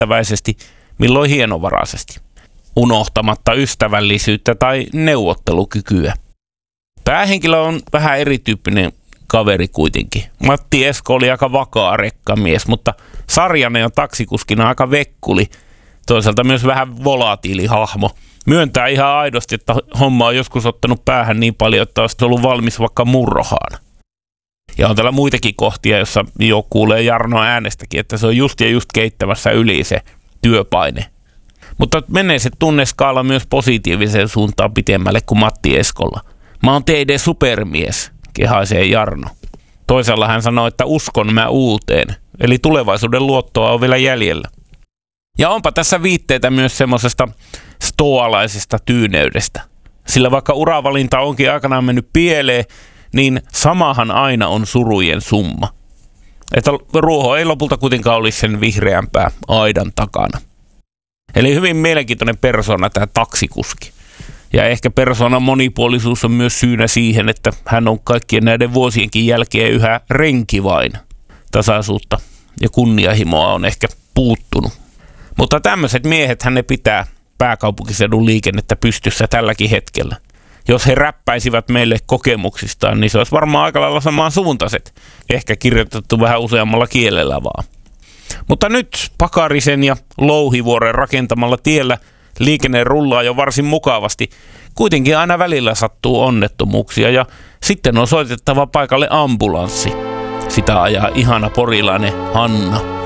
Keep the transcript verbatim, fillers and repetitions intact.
päättäväisesti, milloin hienovaraisesti, unohtamatta ystävällisyyttä tai neuvottelukykyä. Päähenkilö on vähän erityyppinen kaveri kuitenkin. Matti Esko oli aika vakaa rekkamies, mutta Sarjanen on taksikuskina aika vekkuli, toisaalta myös vähän volatiili hahmo. Myöntää ihan aidosti, että homma on joskus ottanut päähän niin paljon, että olisi ollut valmis vaikka murrohaan. Ja on täällä muitakin kohtia, jossa jo kuulee Jarno äänestäkin, että se on just ja just keittävässä yli se työpaine. Mutta menee se tunneskaala myös positiiviseen suuntaan pitemmälle kuin Matti Eskolla. Mä oon teidän supermies, kehaisee Jarno. Toisella hän sanoo, että uskon mä uuteen, eli tulevaisuuden luottoa on vielä jäljellä. Ja onpa tässä viitteitä myös semmoisesta stoalaisesta tyyneydestä. Sillä vaikka uravalinta onkin aikanaan mennyt pieleen, niin samahan aina on surujen summa. Että ruoho ei lopulta kuitenkaan olisi sen vihreämpää aidan takana. Eli hyvin mielenkiintoinen persona tämä taksikuski. Ja ehkä persoonan monipuolisuus on myös syynä siihen, että hän on kaikkien näiden vuosienkin jälkeen yhä renki vain. Tasaisuutta ja kunnianhimoa on ehkä puuttunut. Mutta tämmöiset miehet hän ne pitää pääkaupunkiseudun liikennettä pystyssä tälläkin hetkellä. Jos he räppäisivät meille kokemuksistaan, niin se olisi varmaan aika lailla samaan suuntaiset. Ehkä kirjoitettu vähän useammalla kielellä vaan. Mutta nyt Pakarisen ja Louhivuoren rakentamalla tiellä liikenne rullaa jo varsin mukavasti. Kuitenkin aina välillä sattuu onnettomuuksia ja sitten on soitettava paikalle ambulanssi. Sitä ajaa ihana porilainen Hanna.